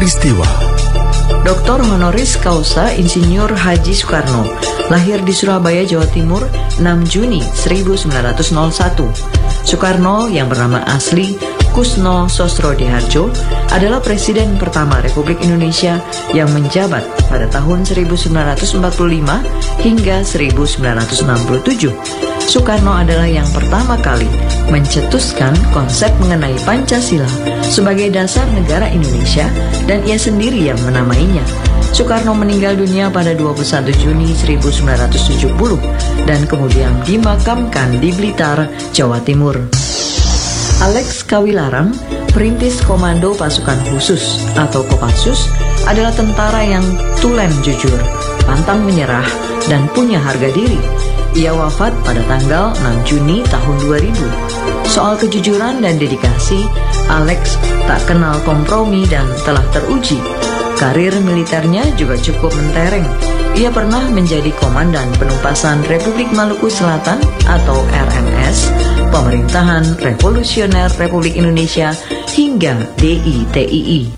Peristiwa. Dr. Honoris Causa Insinyur Haji Soekarno lahir di Surabaya, Jawa Timur 6 Juni 1901. Soekarno yang bernama asli Kusno Sosrodihardjo adalah Presiden pertama Republik Indonesia yang menjabat pada tahun 1945 hingga 1967. Soekarno adalah yang pertama kali mencetuskan konsep mengenai Pancasila sebagai dasar negara Indonesia dan ia sendiri yang menamainya. Soekarno meninggal dunia pada 21 Juni 1970 dan kemudian dimakamkan di Blitar, Jawa Timur. Alex Kawilarang, perintis Komando Pasukan Khusus atau Kopassus, adalah tentara yang tulen jujur, pantang menyerah, dan punya harga diri. Ia wafat pada tanggal 6 Juni tahun 2000. Soal kejujuran dan dedikasi, Alex tak kenal kompromi dan telah teruji. Karir militernya juga cukup mentereng. Ia pernah menjadi Komandan Penumpasan Republik Maluku Selatan atau RMS, Pemerintahan Revolusioner Republik Indonesia, hingga DITII.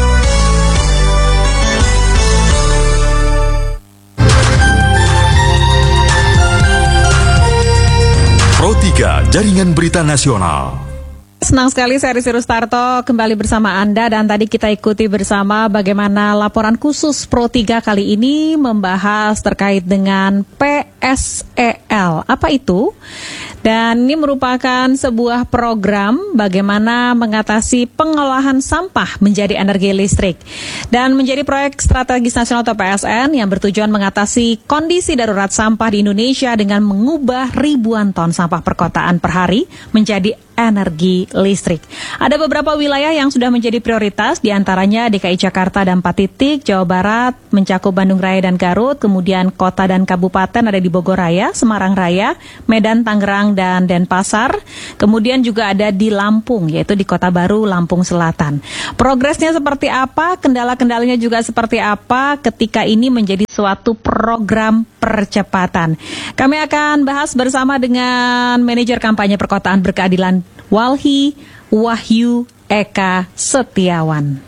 Pro 3 Jaringan Berita Nasional. Senang sekali saya Risi Rustarto kembali bersama Anda dan tadi kita ikuti bersama bagaimana laporan khusus Pro 3 kali ini membahas terkait dengan PSEL. Apa itu? Dan ini merupakan sebuah program bagaimana mengatasi pengolahan sampah menjadi energi listrik dan menjadi proyek strategis nasional atau PSN yang bertujuan mengatasi kondisi darurat sampah di Indonesia dengan mengubah ribuan ton sampah perkotaan per hari menjadi energi listrik. Ada beberapa wilayah yang sudah menjadi prioritas, diantaranya DKI Jakarta dan 4 titik, Jawa Barat mencakup Bandung Raya dan Garut, kemudian kota dan kabupaten ada di Bogor Raya, Semarang Raya, Medan, Tangerang, dan Denpasar. Kemudian juga ada di Lampung, yaitu di Kota Baru, Lampung Selatan. Progresnya seperti apa, kendala-kendalanya juga seperti apa ketika ini menjadi suatu program percepatan. Kami akan bahas bersama dengan Manajer Kampanye Perkotaan Berkeadilan Walhi Wahyu Eka Setiawan.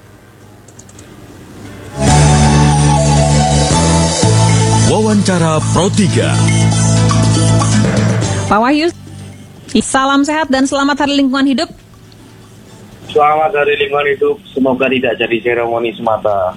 Wawancara Pro 3. Pak Wahyu, salam sehat dan selamat Hari Lingkungan Hidup. Selamat Hari Lingkungan Hidup, semoga tidak jadi seremoni semata.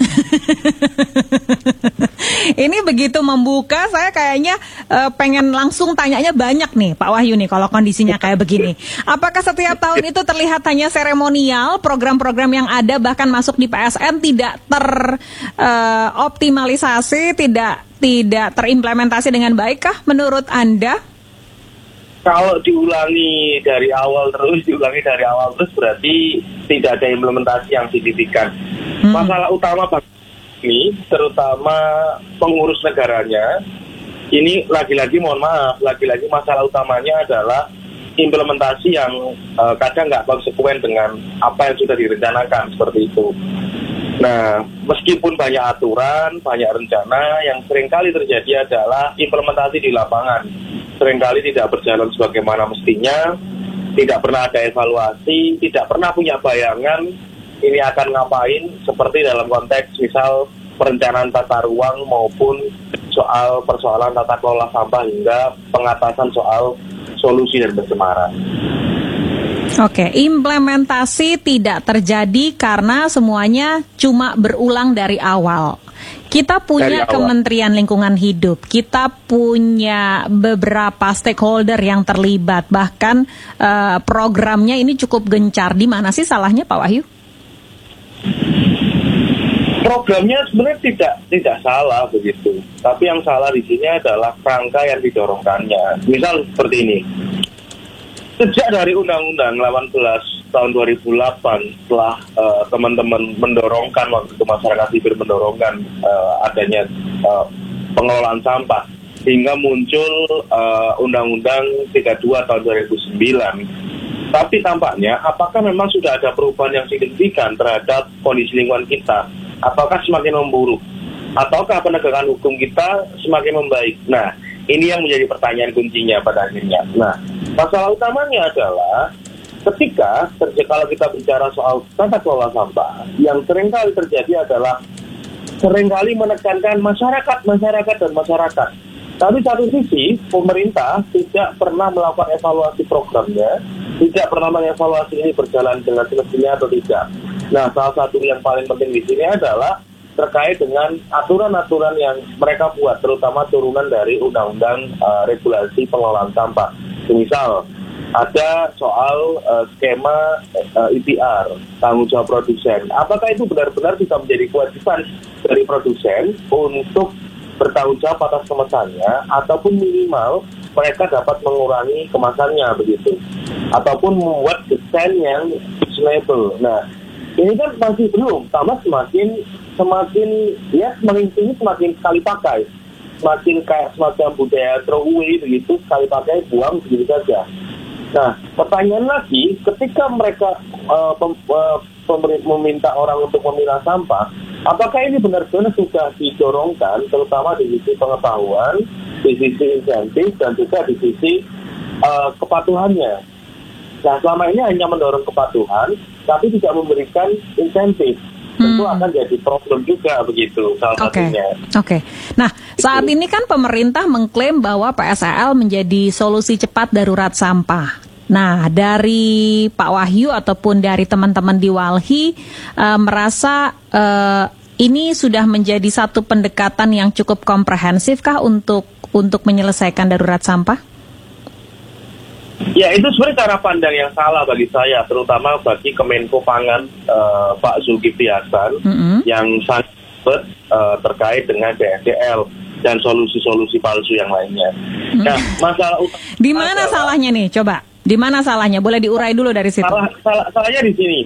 Ini begitu membuka, saya kayaknya pengen langsung tanyanya banyak nih Pak Wahyu nih kalau kondisinya kayak begini. Apakah setiap tahun itu terlihat hanya seremonial, program-program yang ada bahkan masuk di PSN tidak teroptimalisasi, tidak terimplementasi dengan baik kah menurut Anda? Kalau diulangi dari awal terus berarti tidak ada implementasi yang signifikan. Masalah utama ini, terutama pengurus negaranya, ini lagi-lagi masalah utamanya adalah implementasi yang kadang nggak konsekuen dengan apa yang sudah direncanakan seperti itu. Nah, meskipun banyak aturan, banyak rencana, yang seringkali terjadi adalah implementasi di lapangan. Seringkali tidak berjalan sebagaimana mestinya, tidak pernah ada evaluasi, tidak pernah punya bayangan ini akan ngapain, seperti dalam konteks misal perencanaan tata ruang maupun soal persoalan tata kelola sampah hingga pengatasan soal solusi dan pencemaran. Oke, implementasi tidak terjadi karena semuanya cuma berulang dari awal. Kita punya Kementerian Lingkungan Hidup, kita punya beberapa stakeholder yang terlibat, bahkan programnya ini cukup gencar. Di mana sih salahnya Pak Wahyu? Programnya sebenarnya tidak salah begitu, tapi yang salah di sini adalah kerangka yang didorongkannya. Misal seperti ini, sejak dari Undang-Undang 18 tahun 2008 setelah teman-teman mendorongkan, waktu itu masyarakat sipil mendorongkan adanya pengelolaan sampah hingga muncul Undang-Undang 32 tahun 2009. Tapi tampaknya apakah memang sudah ada perubahan yang signifikan terhadap kondisi lingkungan kita? Apakah semakin memburuk? Ataukah penegakan hukum kita semakin membaik? Nah, ini yang menjadi pertanyaan kuncinya pada akhirnya. Nah, masalah utamanya adalah Kalau kita bicara soal tata kelola sampah, yang seringkali terjadi adalah seringkali menekankan masyarakat. Tapi satu sisi, pemerintah tidak pernah melakukan evaluasi programnya, tidak pernah mengevaluasi ini berjalan dengan semestinya atau tidak. Nah, salah satu yang paling penting di sini adalah terkait dengan aturan-aturan yang mereka buat, terutama turunan dari undang-undang regulasi pengelolaan sampah. Misal, ada soal skema IPR, tanggung jawab produsen. Apakah itu benar-benar bisa menjadi kewajiban dari produsen untuk bertanggung jawab atas kemasannya, ataupun minimal mereka dapat mengurangi kemasannya begitu, ataupun membuat desain yang sustainable. Nah, ini kan masih belum, tambah semakin tinggi, semakin sekali pakai, semakin kayak semacam budaya throw away begitu, sekali pakai buang begitu saja. Nah, pertanyaan lagi, ketika mereka meminta orang untuk memilah sampah, apakah ini benar-benar sudah didorongkan, terutama di sisi pengetahuan, di sisi insentif, dan juga di sisi kepatuhannya? Nah, selama ini hanya mendorong kepatuhan, tapi tidak memberikan insentif. Tentu akan jadi problem juga begitu, salah satunya. Oke. Nah, saat ini kan pemerintah mengklaim bahwa PSEL menjadi solusi cepat darurat sampah. Nah, dari Pak Wahyu ataupun dari teman-teman di Walhi merasa ini sudah menjadi satu pendekatan yang cukup komprehensif kah untuk menyelesaikan darurat sampah? Ya, itu sebenarnya cara pandang yang salah bagi saya, terutama bagi Kemenko Pangan Pak Zulkifli Hasan yang sangat terkait dengan BSDL dan solusi-solusi palsu yang lainnya. Nah, masalah utama di mana salahnya nih? Coba, di mana salahnya? Boleh diurai dulu dari situ. Salahnya di sini.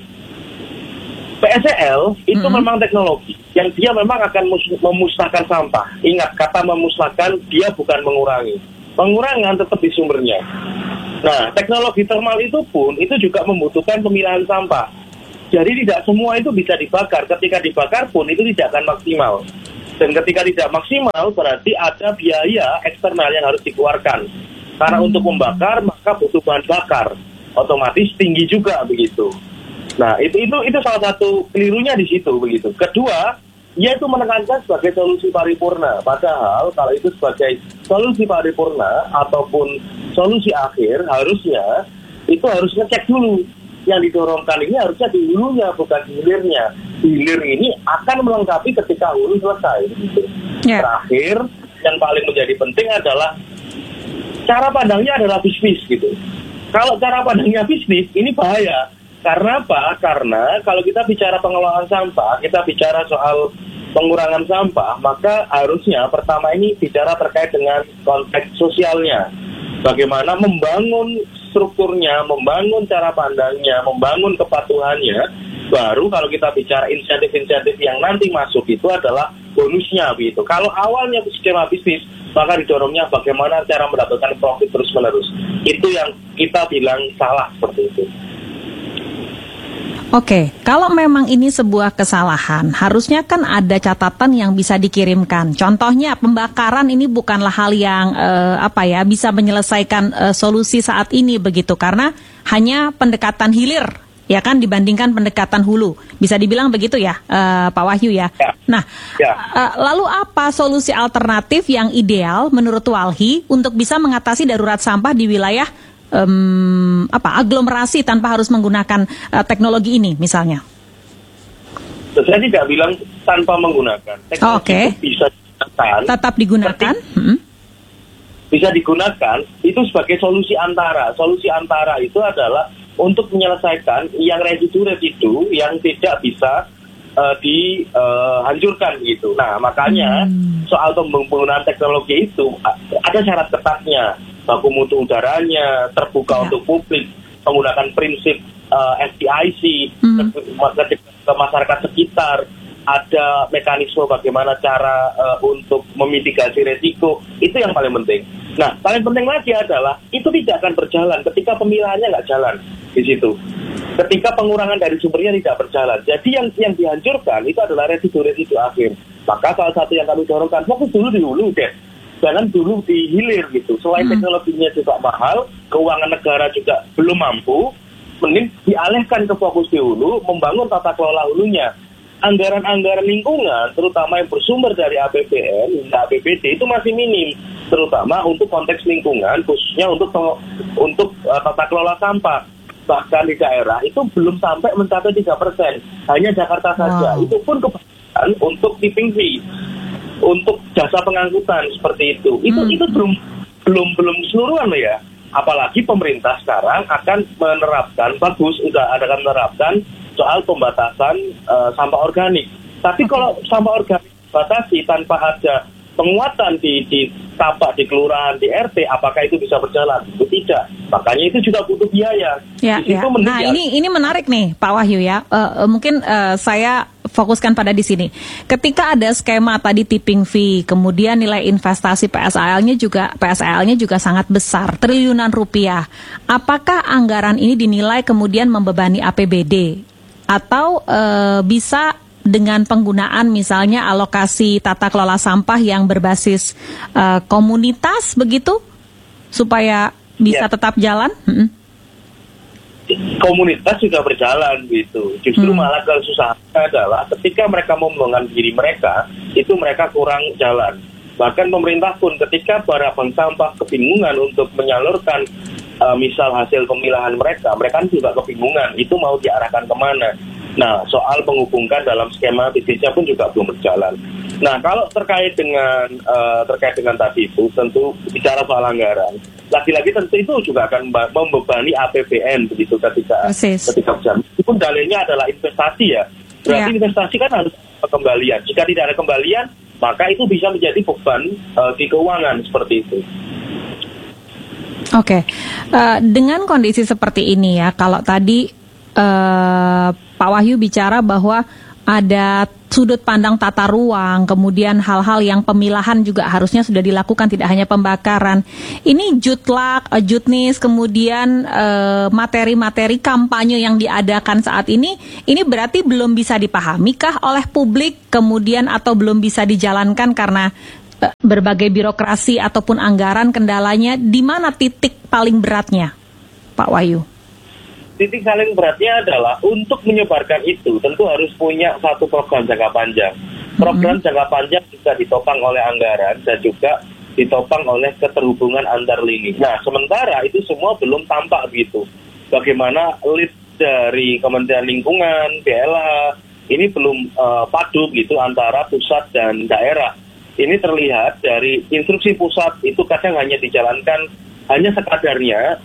PSEL itu memang teknologi yang dia memang akan memusnahkan sampah. Ingat, kata memusnahkan, dia bukan mengurangi. Pengurangan tetap di sumbernya. Nah, teknologi thermal itu pun itu juga membutuhkan pemilahan sampah. Jadi tidak semua itu bisa dibakar. Ketika dibakar pun itu tidak akan maksimal. Dan ketika tidak maksimal berarti ada biaya eksternal yang harus dikeluarkan. Karena untuk membakar maka butuh bahan bakar. Otomatis tinggi juga begitu. Nah, itu salah satu kelirunya di situ begitu. Kedua, yaitu menekankan sebagai solusi paripurna. Padahal kalau itu sebagai solusi paripurna ataupun solusi akhir, harusnya itu harus ngecek dulu. Yang didorongkan ini harusnya di hulunya, bukan di hilirnya. Hilir ini akan melengkapi ketika hulu selesai. Gitu. Yeah. Terakhir, yang paling menjadi penting adalah cara pandangnya adalah bisnis gitu. Kalau cara pandangnya bisnis, ini bahaya. Karena apa? Karena kalau kita bicara pengelolaan sampah, kita bicara soal pengurangan sampah, maka harusnya pertama ini bicara terkait dengan konteks sosialnya. Bagaimana membangun strukturnya, membangun cara pandangnya, membangun kepatuhannya. Baru kalau kita bicara insentif-insentif yang nanti masuk itu adalah bonusnya begitu. Kalau awalnya skema bisnis, maka didorongnya bagaimana cara mendapatkan profit terus-menerus. Itu yang kita bilang salah seperti itu. Oke, kalau memang ini sebuah kesalahan, harusnya kan ada catatan yang bisa dikirimkan. Contohnya pembakaran ini bukanlah hal yang bisa menyelesaikan solusi saat ini begitu, karena hanya pendekatan hilir, ya kan, dibandingkan pendekatan hulu. Bisa dibilang begitu ya, Pak Wahyu ya. Nah, lalu apa solusi alternatif yang ideal menurut Walhi untuk bisa mengatasi darurat sampah di wilayah aglomerasi tanpa harus menggunakan teknologi ini misalnya? Saya tidak bilang tanpa menggunakan teknologi. Itu bisa digunakan, tetap digunakan. Bisa digunakan itu sebagai solusi antara. Solusi antara itu adalah untuk menyelesaikan yang residu yang tidak bisa dihancurkan gitu. Nah, makanya soal penggunaan teknologi itu ada syarat ketatnya. Baku mutu udaranya, terbuka untuk publik, menggunakan prinsip FDIC, ke masyarakat sekitar, ada mekanisme bagaimana cara untuk memitigasi resiko, itu yang paling penting. Nah, paling penting lagi adalah, itu tidak akan berjalan ketika pemilahannya nggak jalan di situ. Ketika pengurangan dari sumbernya tidak berjalan. Jadi yang dihancurkan itu adalah residu-residu akhir. Maka salah satu yang kami dorongkan, fokus dulu di hulu deh. Jangan dulu di hilir gitu. Selain teknologinya juga mahal, keuangan negara juga belum mampu, mending dialihkan ke fokus di hulu, membangun tata kelola hulunya. Anggaran-anggaran lingkungan, terutama yang bersumber dari APBN hingga APBD itu masih minim, terutama untuk konteks lingkungan, khususnya untuk tata kelola sampah. Bahkan di daerah itu belum sampai mencapai 3%, hanya Jakarta saja. Itu pun kebanyakan untuk tipping fee, untuk jasa pengangkutan seperti itu. Itu belum keseluruhan loh ya. Apalagi pemerintah sekarang akan menerapkan, udah akan menerapkan soal pembatasan sampah organik. Tapi kalau sampah organik dibatasi tanpa ada penguatan di tapak, di kelurahan, di RT, apakah itu bisa berjalan? Itu tidak. Makanya itu juga butuh biaya. Ya. Nah, ini menarik nih, Pak Wahyu ya. Mungkin saya fokuskan pada di sini. Ketika ada skema tadi tipping fee, kemudian nilai investasi PSAL-nya juga sangat besar, triliunan rupiah. Apakah anggaran ini dinilai kemudian membebani APBD atau bisa dengan penggunaan misalnya alokasi tata kelola sampah yang berbasis komunitas begitu supaya bisa tetap jalan? Komunitas juga berjalan gitu. Justru malah kesusahannya adalah ketika mereka membangun diri mereka, itu mereka kurang jalan. Bahkan pemerintah pun ketika para bank sampah kebingungan untuk menyalurkan misal hasil pemilahan mereka juga kebingungan itu mau diarahkan kemana. Nah, soal menghubungkan dalam skema bisnisnya pun juga belum berjalan. Nah, kalau terkait dengan tadi itu, tentu bicara soal anggaran, lagi-lagi tentu itu juga akan membebani APBN begitu ketika berjalan. Itu pun dalilnya adalah investasi ya. Berarti investasi kan harus kembalian. Jika tidak ada kembalian, maka itu bisa menjadi beban di keuangan seperti itu. Oke. Dengan kondisi seperti ini ya, kalau tadi Pak Wahyu bicara bahwa ada sudut pandang tata ruang, kemudian hal-hal yang pemilahan juga harusnya sudah dilakukan, tidak hanya pembakaran. Ini jutlak, jutnis, kemudian materi-materi kampanye yang diadakan saat ini berarti belum bisa dipahami kah oleh publik, kemudian atau belum bisa dijalankan karena berbagai birokrasi ataupun anggaran, kendalanya, di mana titik paling beratnya, Pak Wahyu? Titik paling beratnya adalah untuk menyebarkan itu tentu harus punya satu program jangka panjang. Program jangka panjang bisa ditopang oleh anggaran dan juga ditopang oleh keterhubungan antar lini. Nah, sementara itu semua belum tampak begitu. Bagaimana lead dari Kementerian Lingkungan, BLH, ini belum padu gitu antara pusat dan daerah. Ini terlihat dari instruksi pusat itu kadang hanya dijalankan hanya sekadarnya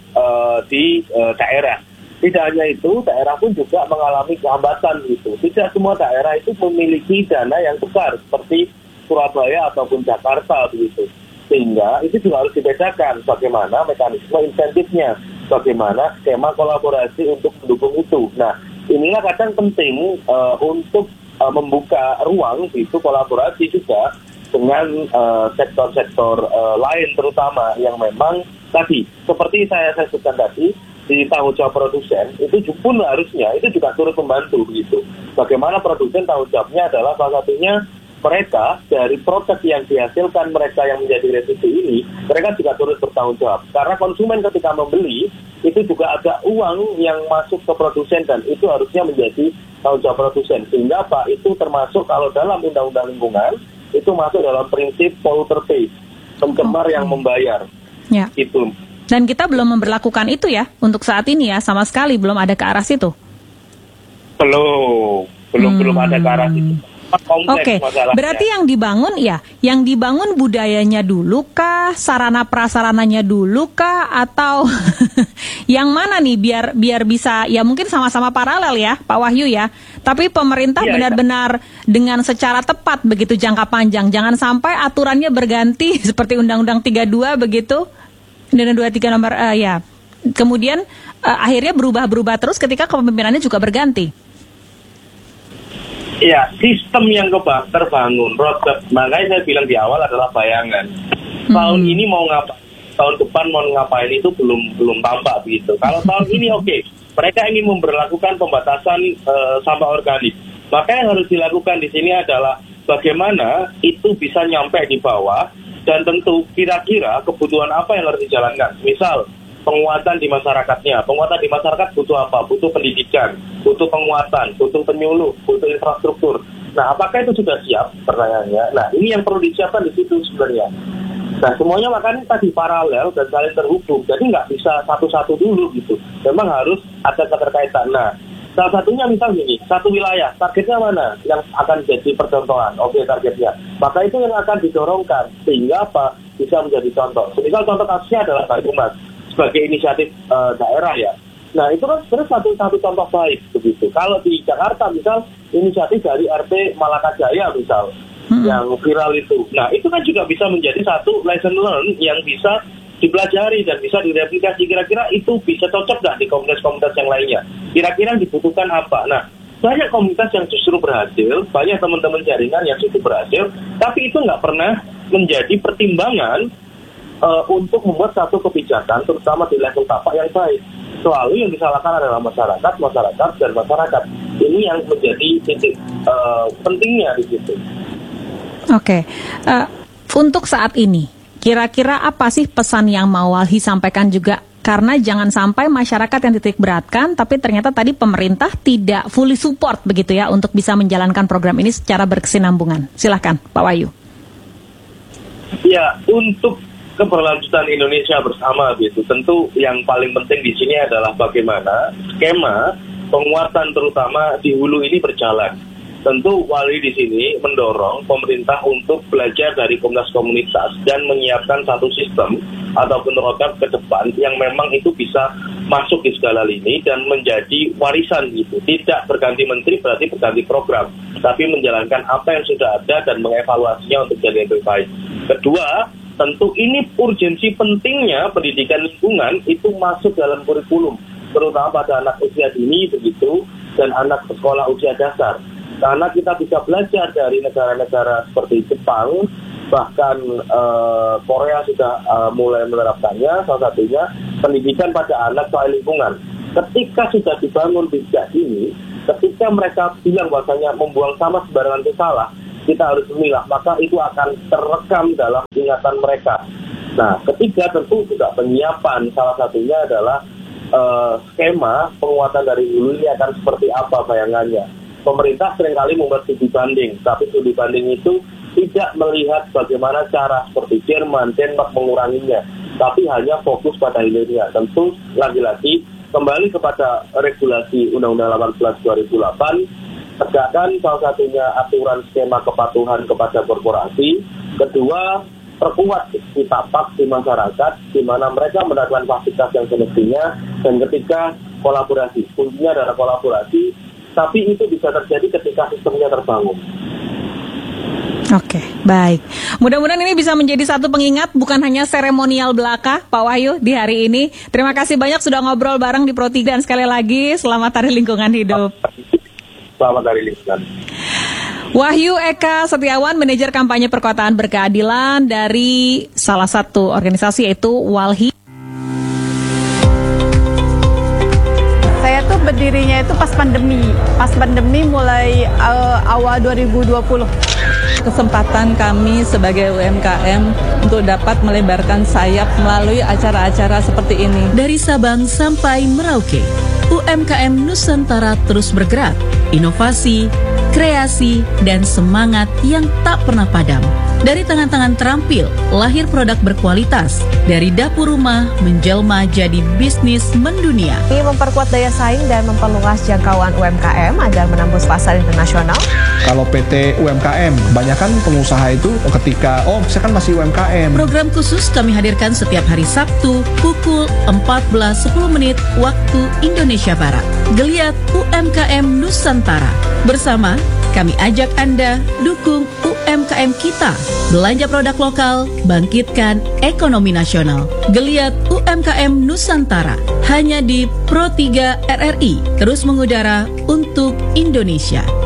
di daerah. Tidak hanya itu, daerah pun juga mengalami kehambatan gitu. Tidak semua daerah itu memiliki dana yang besar seperti Surabaya ataupun Jakarta begitu. Sehingga itu juga harus dibedakan bagaimana mekanisme insentifnya, bagaimana skema kolaborasi untuk mendukung itu. Nah, inilah kadang penting untuk membuka ruang gitu kolaborasi juga dengan sektor-sektor lain terutama yang memang tadi seperti saya sebutkan tadi, di tanggung jawab produsen itu pun harusnya itu juga turut membantu begitu. Bagaimana produsen tanggung jawabnya adalah salah satunya mereka dari produk yang dihasilkan mereka yang menjadi residu ini, mereka juga turut bertanggung jawab. Karena konsumen ketika membeli itu juga ada uang yang masuk ke produsen dan itu harusnya menjadi tanggung jawab produsen. Sehingga Pak itu termasuk kalau dalam undang-undang lingkungan itu masuk dalam prinsip polluter pays, pencemar yang membayar. Ya. Itu. Dan kita belum memberlakukan itu ya, untuk saat ini ya, sama sekali belum ada ke arah situ. Belum ada ke arah situ. Oke, berarti yang dibangun budayanya dulu kah, sarana prasarananya dulu kah, atau yang mana nih biar bisa, ya mungkin sama-sama paralel ya, Pak Wahyu ya. Tapi pemerintah benar-benar dengan secara tepat begitu jangka panjang, jangan sampai aturannya berganti seperti Undang-Undang 32 begitu. Undang-Undang 23 nomor kemudian akhirnya berubah terus ketika kepemimpinannya juga berganti. Ya, sistem yang terbangun, roadmap, makanya saya bilang di awal adalah bayangan. Tahun ini mau ngapain, tahun depan mau ngapain itu belum tampak begitu. Kalau tahun ini oke, mereka ingin memberlakukan pembatasan sampah organik. Maka yang harus dilakukan di sini adalah bagaimana itu bisa nyampe di bawah. Dan tentu kira-kira kebutuhan apa yang harus dijalankan. Misal, penguatan di masyarakatnya. Penguatan di masyarakat butuh apa? Butuh pendidikan, butuh penguatan, butuh penyuluh, butuh infrastruktur. Nah, apakah itu sudah siap? Pertanyaannya. Nah, ini yang perlu disiapkan di situ sebenarnya. Nah, semuanya makanya tadi paralel dan saling terhubung. Jadi nggak bisa satu-satu dulu gitu. Memang harus ada keterkaitan. Nah, salah satunya misalnya gini, satu wilayah, targetnya mana yang akan jadi percontohan? Oke, targetnya. Maka itu yang akan didorongkan. Sehingga apa? Bisa menjadi contoh. Misal contoh kasusnya adalah Banyumas sebagai inisiatif daerah ya. Nah, itu kan sebenarnya satu contoh baik begitu. Kalau di Jakarta misal inisiatif dari RT Malakajaya misal, yang viral itu. Nah, itu kan juga bisa menjadi satu lesson learned yang bisa dipelajari dan bisa direplikasi. Kira-kira itu bisa cocok nggak di komunitas-komunitas yang lainnya? Kira-kira yang dibutuhkan apa? Nah, banyak komunitas yang justru berhasil, banyak teman-teman jaringan yang justru berhasil, tapi itu nggak pernah menjadi pertimbangan untuk membuat satu kebijakan, terutama di level tapak yang baik. Selalu yang disalahkan adalah masyarakat, dan masyarakat. Ini yang menjadi titik pentingnya di situ. Oke, untuk saat ini, kira-kira apa sih pesan yang mau Walhi sampaikan juga? Karena jangan sampai masyarakat yang titik beratkan, tapi ternyata tadi pemerintah tidak fully support begitu ya untuk bisa menjalankan program ini secara berkesinambungan. Silahkan, Pak Wahyu. Ya, untuk keberlanjutan Indonesia bersama gitu, tentu yang paling penting di sini adalah bagaimana skema penguatan terutama di hulu ini berjalan. Tentu Walhi di sini mendorong pemerintah untuk belajar dari komunitas dan menyiapkan satu sistem ataupun roadmap ke depan yang memang itu bisa masuk di segala lini dan menjadi warisan gitu. Tidak berganti menteri berarti berganti program, tapi menjalankan apa yang sudah ada dan mengevaluasinya untuk jadi lebih baik. Kedua, tentu ini urgensi pentingnya pendidikan lingkungan itu masuk dalam kurikulum, terutama pada anak usia dini begitu dan anak sekolah usia dasar. Karena kita bisa belajar dari negara-negara seperti Jepang, bahkan Korea sudah mulai menerapkannya, salah satunya pendidikan pada anak soal lingkungan. Ketika sudah dibangun sejak ini, ketika mereka bilang bahwasanya membuang sampah sembarangan itu salah, kita harus memilah, maka itu akan terekam dalam ingatan mereka. Nah, ketiga tentu juga penyiapan, salah satunya adalah skema penguatan dari hulu ini akan seperti apa bayangannya. Pemerintah seringkali membuat studi banding, tapi studi banding itu tidak melihat bagaimana cara seperti Jerman, Denmark menguranginya, tapi hanya fokus pada hilirnya. Tentu lagi-lagi kembali kepada regulasi Undang-Undang 18/2008, tegakkan salah satunya aturan skema kepatuhan kepada korporasi. Kedua, perkuat di tapak di masyarakat, di mana mereka mendapatkan fasilitas yang semestinya. Dan ketiga, kolaborasi. Kuncinya adalah kolaborasi. Tapi itu bisa terjadi ketika sistemnya terbangun. Oke, baik. Mudah-mudahan ini bisa menjadi satu pengingat, bukan hanya seremonial belaka, Pak Wahyu, di hari ini. Terima kasih banyak sudah ngobrol bareng di Pro 3, dan sekali lagi, selamat Hari Lingkungan Hidup. Selamat Hari Lingkungan. Wahyu Eka Setiawan, manajer kampanye perkotaan berkeadilan dari salah satu organisasi yaitu Walhi. Berdirinya itu pas pandemi mulai awal 2020. Kesempatan kami sebagai UMKM untuk dapat melebarkan sayap melalui acara-acara seperti ini. Dari Sabang sampai Merauke, UMKM Nusantara terus bergerak, inovasi, kreasi, dan semangat yang tak pernah padam. Dari tangan-tangan terampil, lahir produk berkualitas. Dari dapur rumah, menjelma jadi bisnis mendunia. Ini memperkuat daya saing dan memperluas jangkauan UMKM agar menembus pasar internasional. Kalau PT UMKM, kebanyakan pengusaha itu ketika, saya kan masih UMKM. Program khusus kami hadirkan setiap hari Sabtu, pukul 14.10 waktu Indonesia Barat. Geliat UMKM Nusantara. Bersama, kami ajak Anda dukung UMKM kita. Belanja produk lokal, bangkitkan ekonomi nasional. Geliat UMKM Nusantara. Hanya di Pro 3 RRI. Terus mengudara untuk Indonesia.